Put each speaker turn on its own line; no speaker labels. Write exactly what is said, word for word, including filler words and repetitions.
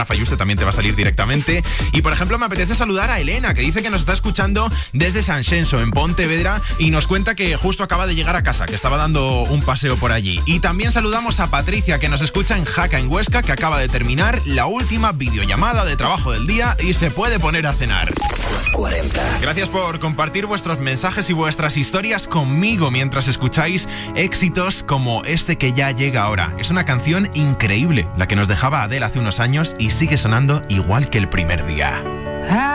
Fayuste también te va a salir directamente. Y por ejemplo me apetece saludar a Elena, que dice que nos está escuchando desde Sanxenxo, en Pontevedra, y nos cuenta que justo acaba de llegar a casa, que estaba dando un paseo por allí. Y también saludamos a Patricia, que nos escucha en Jaca, en Huesca, que acaba de terminar la última videollamada de trabajo del día y se puede poner a cenar.
cuarenta.
Gracias por compartir vuestros mensajes y vuestras historias conmigo mientras escucháis éxitos como este que ya llega ahora. Es una canción increíble, la que nos dejaba Adele hace unos años y sigue sonando igual que el primer día.